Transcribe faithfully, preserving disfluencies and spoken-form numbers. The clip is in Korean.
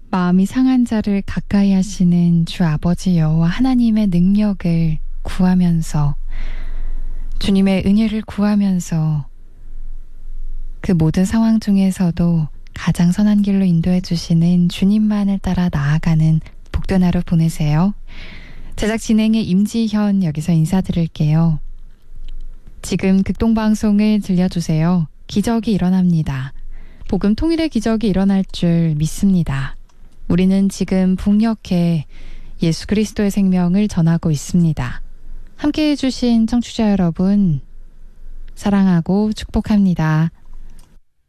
마음이 상한 자를 가까이 하시는 주 아버지 여호와 하나님의 능력을 구하면서, 주님의 은혜를 구하면서 그 모든 상황 중에서도 가장 선한 길로 인도해 주시는 주님만을 따라 나아가는 복된 하루 보내세요. 제작 진행의 임지현 여기서 인사드릴게요. 지금 극동방송을 들려주세요. 기적이 일어납니다. 복음 통일의 기적이 일어날 줄 믿습니다. 우리는 지금 북녘에 예수 그리스도의 생명을 전하고 있습니다. 함께해 주신 청취자 여러분, 사랑하고 축복합니다.